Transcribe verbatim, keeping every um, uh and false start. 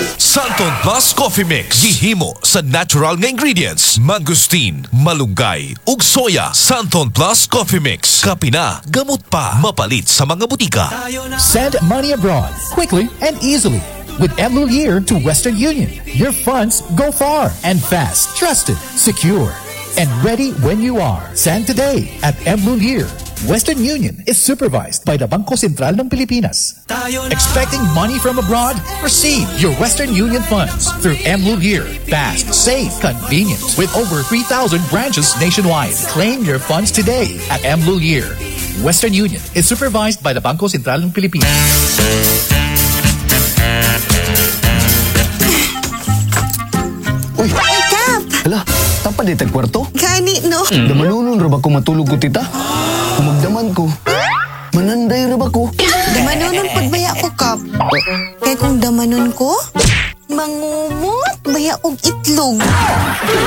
Santon Plus Coffee Mix. Gihimo sa natural nga ingredients. Mangosteen, malunggay, ug soya. Santon Plus Coffee Mix. Kape na, gamot pa. Mapalit sa mga butika. Send money abroad quickly and easily with Mlulier to Western Union. Your funds go far and fast, trusted, secure, and ready when you are. Send today at Mlulier. Western Union is supervised by the Bangko Sentral ng Pilipinas. Expecting money from abroad? Receive your Western Union funds through Mlulier. Fast, safe, convenient. With over three thousand branches nationwide. Claim your funds today at Mlulier. Western Union is supervised by the Bangko Sentral ng Pilipinas. Uy, Ay, Kap! hala, tapad di kwarto? Gani, no? Damanunon ra ba ko matulog ko, tita? Kung magdaman ko, mananday ra ba ko? Damanunon pagbaya ko, Kap. Kaya kung damanon ko, mangumot baya og itlog.